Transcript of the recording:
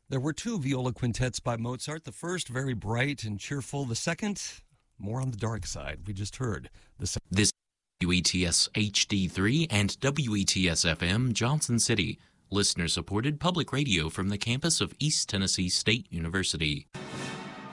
There were two viola quintets by Mozart. The first, very bright and cheerful. The second, more on the dark side. We just heard This WETS HD3 and WETS FM Johnson City, listener-supported public radio from the campus of East Tennessee State University.